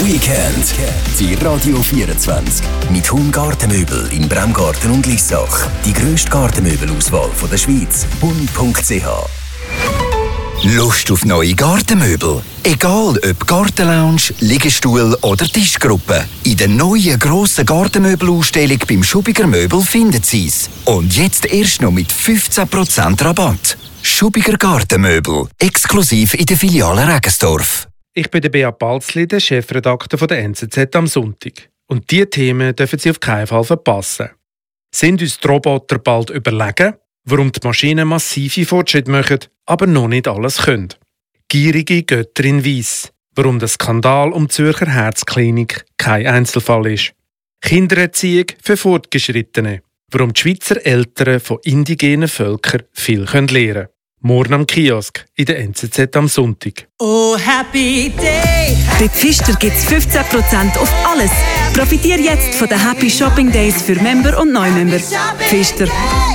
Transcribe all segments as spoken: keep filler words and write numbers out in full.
Weekend. Die Radio vierundzwanzig. Mit Hum Gartenmöbel in Bremgarten und Lissach. Die grösste Gartenmöbelauswahl der Schweiz. hum punkt c h. Lust auf neue Gartenmöbel? Egal ob Gartenlounge, Liegestuhl oder Tischgruppe. In der neuen grossen Gartenmöbelausstellung beim Schubiger Möbel finden Sie es. Und jetzt erst noch mit fünfzehn Prozent Rabatt. Schubiger Gartenmöbel. Exklusiv in der Filiale Regensdorf. Ich bin der Beat Balzli, der Chefredakteur von der N Z Z am Sonntag. Und diese Themen dürfen Sie auf keinen Fall verpassen. Sind uns die Roboter bald überlegen? Warum die Maschinen massive Fortschritte machen, aber noch nicht alles können? Gierige Götter in Weiss. Warum der Skandal um die Zürcher Herzklinik kein Einzelfall ist. Kindererziehung für Fortgeschrittene. Warum die Schweizer Eltern von indigenen Völkern viel lernen können. Morgen am Kiosk in der N Z Z am Sonntag. Oh, happy day! Bei Pfister gibt es fünfzehn Prozent auf alles. Profitiere jetzt von den Happy Shopping Days für Member und Neumember. Pfister.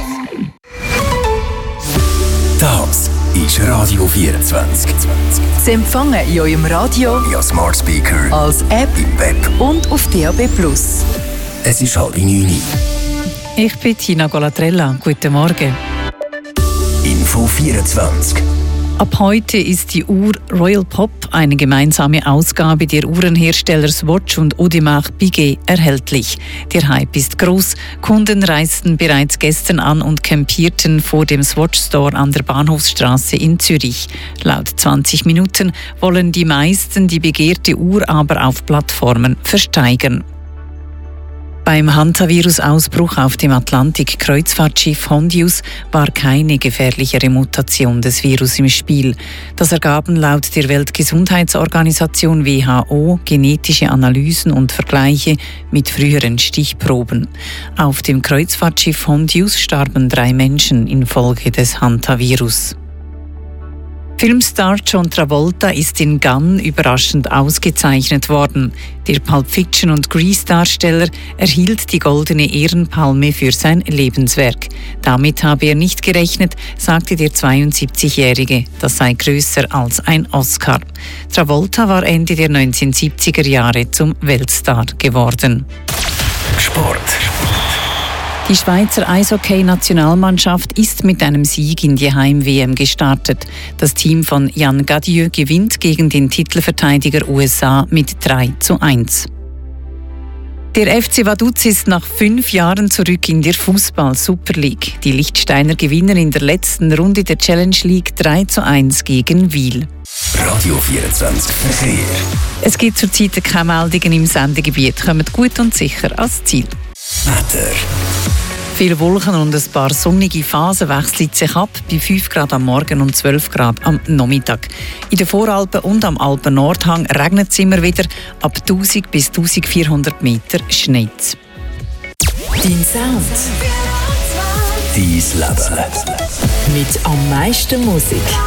Das ist Radio vierundzwanzig. Sie empfangen in eurem Radio, via Smart Speaker, als App im Web und auf D A B plus. Es ist halb neun. Ich bin Tina Golatrella. Guten Morgen. Info vierundzwanzig. Ab heute ist die Uhr Royal Pop, eine gemeinsame Ausgabe der Uhrenhersteller Swatch und Audemars Piguet, erhältlich. Der Hype ist groß. Kunden reisten bereits gestern an und campierten vor dem Swatch Store an der Bahnhofsstraße in Zürich. Laut zwanzig Minuten wollen die meisten die begehrte Uhr aber auf Plattformen versteigern. Beim Hantavirus-Ausbruch auf dem Atlantik-Kreuzfahrtschiff Hondius war keine gefährlichere Mutation des Virus im Spiel. Das ergaben laut der Weltgesundheitsorganisation W H O genetische Analysen und Vergleiche mit früheren Stichproben. Auf dem Kreuzfahrtschiff Hondius starben drei Menschen infolge des Hantavirus. Filmstar John Travolta ist in Cannes überraschend ausgezeichnet worden. Der Pulp Fiction- und Grease-Darsteller erhielt die Goldene Ehrenpalme für sein Lebenswerk. Damit habe er nicht gerechnet, sagte der zweiundsiebzigjährige. Das sei grösser als ein Oscar. Travolta war Ende der neunzehnhundertsiebziger Jahre zum Weltstar geworden. Sport. Die Schweizer Eishockey-Nationalmannschaft ist mit einem Sieg in die Heim-W M gestartet. Das Team von Yann Gadieu gewinnt gegen den Titelverteidiger U S A mit drei zu eins. Der F C Vaduz ist nach fünf Jahren zurück in der Fußball-Super League. Die Lichtsteiner gewinnen in der letzten Runde der Challenge League drei zu eins gegen Wiel. Radio vierundzwanzig Verkehr. Es gibt zurzeit keine Meldungen im Sendegebiet. Kommt gut und sicher ans Ziel. Wetter. Viele Wolken und ein paar sonnige Phasen wechseln sich ab, bei fünf Grad am Morgen und zwölf Grad am Nachmittag. In den Voralpen und am Alpen-Nordhang regnet es immer wieder, ab tausend bis eintausendvierhundert Meter schneit. Dein Sound. Dein Leben. Mit am meisten Musik.